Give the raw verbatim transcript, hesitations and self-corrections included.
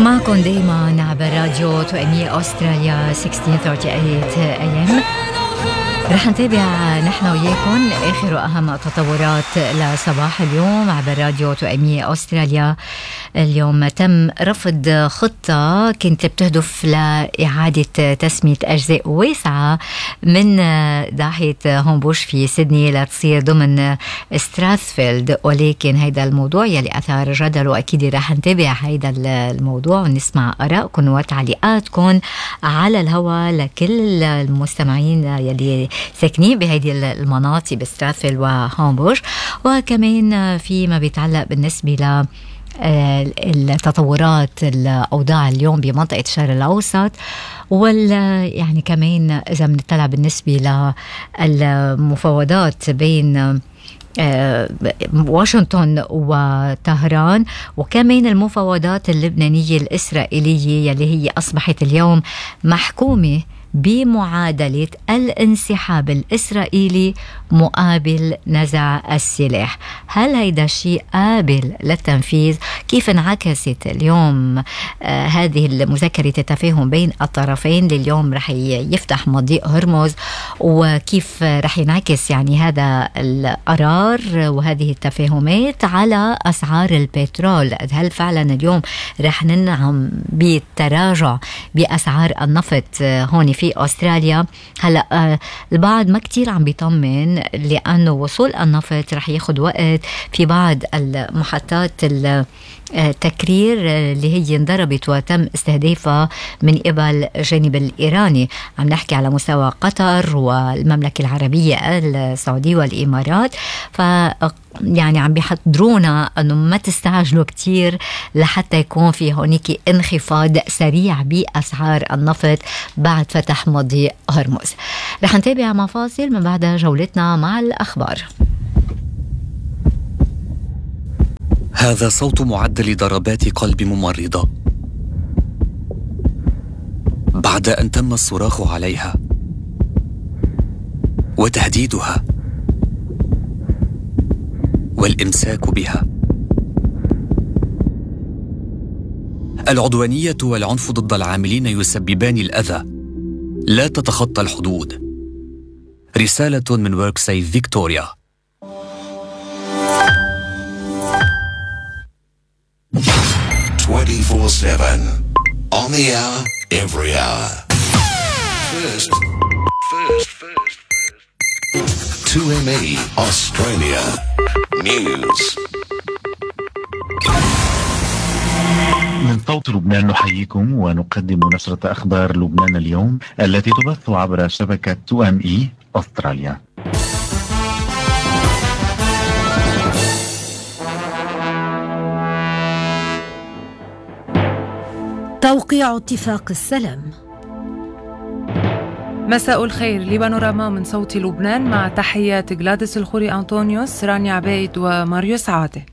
معكم دايما عبر راديو توأمية أستراليا ستة عشر ثلاثين إيه إم. رح نتابع نحن وياكم آخر وأهم التطورات لصباح اليوم عبر راديو توأمية أستراليا. اليوم تم رفض خطة كانت بتهدف لإعادة تسمية أجزاء واسعة من ضاحية هومبوش في سيدني لتصير ضمن ستراثفيلد، ولكن هيدا الموضوع يلي أثار جدل، وأكيد رح نتابع هيدا الموضوع ونسمع آرائكم وتعليقاتكم على الهواء لكل المستمعين يلي ساكنين بهيدي المناطق بستراثفيلد وهومبوش، وكمان فيما بيتعلق بالنسبة ل التطورات الأوضاع اليوم بمنطقة الشرق الأوسط، وال يعني كمان إذا بنطلع بالنسبة للمفاوضات بين واشنطن وطهران، وكمان المفاوضات اللبنانية الإسرائيلية يلي هي أصبحت اليوم محكومة بمعادلة الانسحاب الإسرائيلي مقابل نزع السلاح. هل هيدا الشيء قابل للتنفيذ؟ كيف انعكست اليوم آه هذه المذكرة التفاهم بين الطرفين اللي اليوم رح يفتح مضيق هرمز، وكيف رح ينعكس يعني هذا القرار وهذه التفاهمات على أسعار البترول؟ هل فعلا اليوم رح ننعم بالتراجع بأسعار النفط هون في في أستراليا؟ هلأ آه البعض ما كتير عم بيطمن لأنه وصول النفط رح ياخد وقت في بعض المحطات التكرير اللي هي انضربت وتم استهدافها من قبل الجانب الإيراني. عم نحكي على مستوى قطر والمملكة العربية السعودية والإمارات، ف يعني عم بيحضرونا أنه ما تستعجلوا كتير لحتى يكون في هونيك انخفاض سريع بأسعار النفط بعد فتح مضيق هرمز. رح نتابع مفاصل من بعد جولتنا مع الأخبار. هذا صوت معدل ضربات قلب ممرضة بعد أن تم الصراخ عليها وتهديدها والإمساك بها. العدوانية والعنف ضد العاملين يسببان الأذى، لا تتخطى الحدود. رسالة من وركسيف فيكتوريا. twenty-four seven on the hour, every hour. First, first, first, first. two M E Australia News. من صوت لبنان نحييكم ونقدم نشرة أخبار لبنان اليوم التي تبث عبر شبكة تو إم إي أستراليا. توقيع اتفاق السلام. مساء الخير، لبانوراما من صوت لبنان مع تحيات غلاديس الخوري أنطونيوس، رانيا عبيد وماريوس عادة.